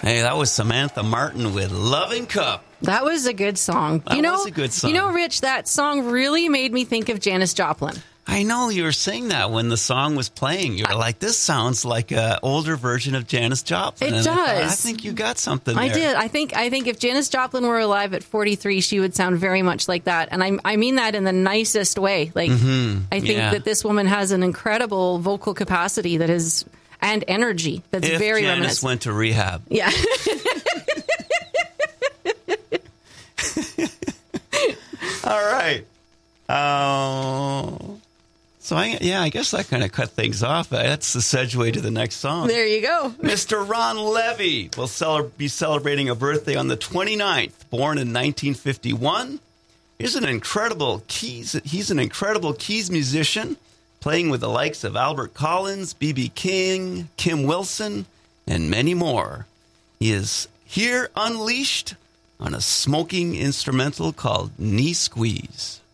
Hey, that was Samantha Martin with Loving Cup. That was a good song. That was a good song. You know, Rich, that song really made me think of Janis Joplin. I know you were saying that when the song was playing. You were like, this sounds like an older version of Janis Joplin. It does. I think you got something there. I did. I think if Janis Joplin were alive at 43, she would sound very much like that. And I mean that in the nicest way. Like, I think that this woman has an incredible vocal capacity that is, and energy that's very Janis reminiscent. Went to rehab. Yeah. All right. So, I guess that kind of cut things off. That's the segue to the next song. There you go. Mr. Ron Levy will be celebrating a birthday on the 29th, born in 1951. He's an incredible keys musician, playing with the likes of Albert Collins, B.B. King, Kim Wilson, and many more. He is here unleashed on a smoking instrumental called Knee Squeeze.